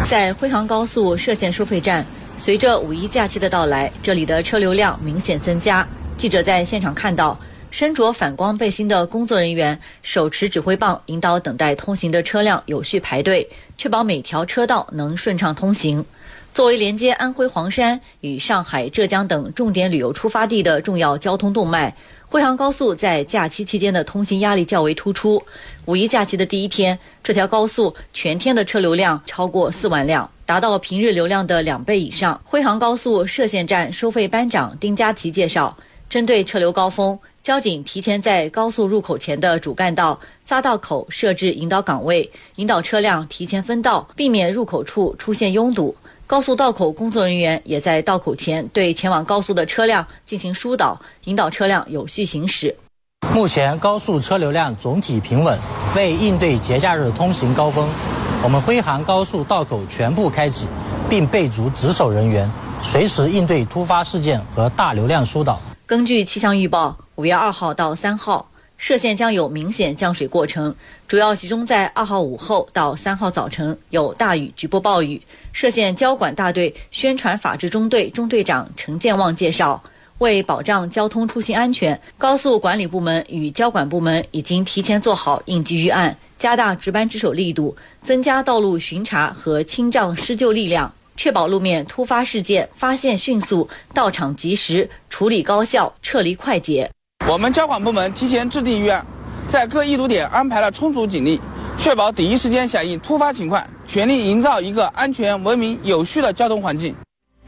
在徽杭高速涉县收费站，随着五一假期的到来，这里的车流量明显增加。记者在现场看到，身着反光背心的工作人员手持指挥棒，引导等待通行的车辆有序排队，确保每条车道能顺畅通行。作为连接安徽黄山与上海、浙江等重点旅游出发地的重要交通动脉，徽杭高速在假期期间的通行压力较为突出。五一假期的第一天，这条高速全天的车流量超过4万辆，达到平日流量的2倍以上。徽杭高速涉县站收费班长丁佳琪介绍，针对车流高峰，交警提前在高速入口前的主干道、匝道口设置引导岗位，引导车辆提前分道，避免入口处出现拥堵。高速道口工作人员也在道口前对前往高速的车辆进行疏导，引导车辆有序行驶。 目前高速车流量总体平稳，为应对节假日通行高峰，我们徽杭高速道口全部开启，并备足值守人员，随时应对突发事件和大流量疏导。 根据气象预报，5月2号到3号，涉县将有明显降水过程，主要集中在2号午后到3号早晨有大雨局部暴雨。涉县交管大队宣传法制中队中队长陈建旺介绍，为保障交通出行安全，高速管理部门与交管部门已经提前做好应急预案，加大值班值守力度，增加道路巡查和清障施救力量，确保路面突发事件发现迅速，到场及时，处理高效，撤离快捷。 我们交管部门提前制定预案，在各易堵点安排了充足警力，确保第一时间响应突发情况，全力营造一个安全、文明、有序的交通环境。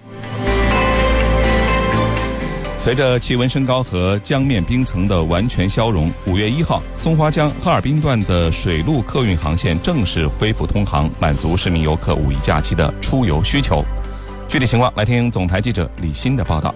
随着气温升高和江面冰层的完全消融，5月1号，松花江哈尔滨段的水陆客运航线正式恢复通航，满足市民游客五一假期的出游需求。具体情况来听总台记者李欣的报道。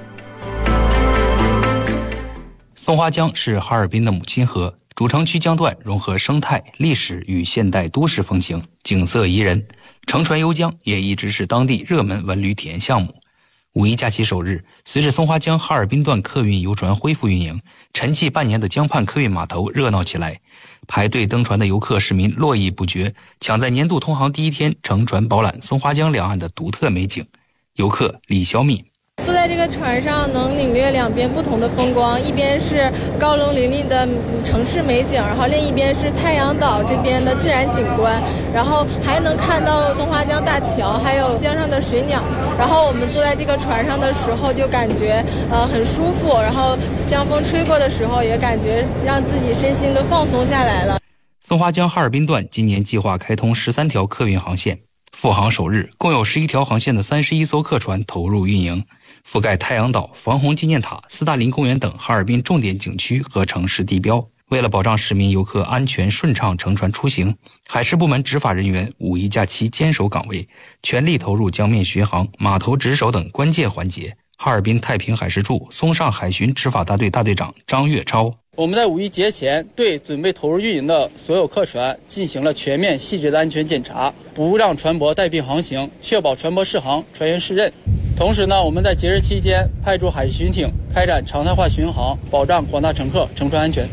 松花江是哈尔滨的母亲河，主城区江段融合生态、历史与现代都市风情，景色宜人。乘船游江也一直是当地热门文旅体验项目。五一假期首日，随着松花江哈尔滨段客运游船恢复运营，沉寂半年的江畔客运码头热闹起来。排队登船的游客市民络绎不绝，抢在年度通航第一天乘船饱览松花江两岸的独特美景。游客李小敏， 坐在这个船上能领略两边不同的风光，一边是高楼林立的城市美景，然后另一边是太阳岛这边的自然景观，然后还能看到松花江大桥，还有江上的水鸟。然后我们坐在这个船上的时候就感觉很舒服，然后江风吹过的时候也感觉让自己身心都放松下来了。 松花江哈尔滨段今年计划开通13条客运航线，复航首日共有11条航线的31艘客船投入运营，覆盖太阳岛、防洪纪念塔、斯大林公园等哈尔滨重点景区和城市地标。为了保障市民游客安全顺畅乘船出行，海事部门执法人员五一假期坚守岗位，全力投入江面巡航、码头值守等关键环节。哈尔滨太平海事处松上海巡执法大队大队长张月超， 我们在五一节前对准备投入运营的所有客船进行了全面细致的安全检查，不让船舶带病航行，确保船舶适航、船员适任。同时呢，我们在节日期间派驻海巡艇开展常态化巡航，保障广大乘客乘船安全。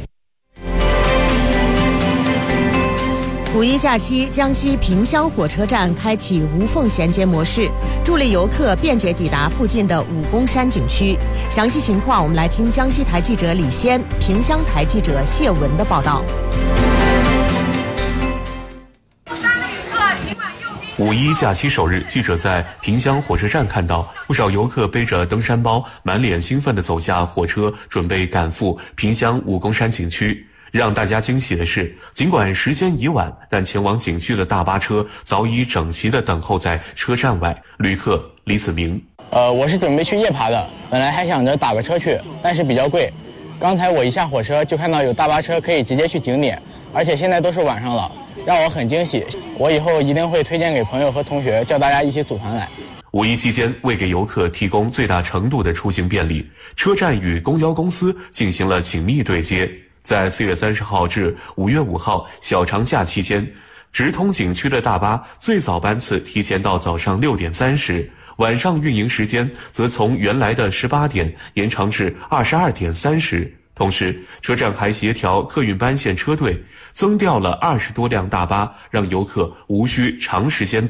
五一假期，江西萍乡火车站开启无缝衔接模式，助力游客便捷抵达附近的武功山景区。详细情况，我们来听江西台记者李先、萍乡台记者谢文的报道。 五一假期首日，记者在萍乡火车站看到不少游客背着登山包，满脸兴奋地走下火车，准备赶赴萍乡武功山景区。让大家惊喜的是，尽管时间已晚，但前往景区的大巴车早已整齐地等候在车站外。旅客李子明， 我是准备去夜爬的，本来还想着打个车去，但是比较贵。刚才我一下火车就看到有大巴车可以直接去景点，而且现在都是晚上了，让我很惊喜。我以后一定会推荐给朋友和同学，叫大家一起组团来。 五一期间，为给游客提供最大程度的出行便利，车站与公交公司进行了紧密对接。在4月30号至5月5号小长假期间，直通景区的大巴最早班次提前到早上6点30，晚上运营时间则从原来的18点延长至22点30。同时，车站还协调客运班线车队，增调了20多辆大巴，让游客无需长时间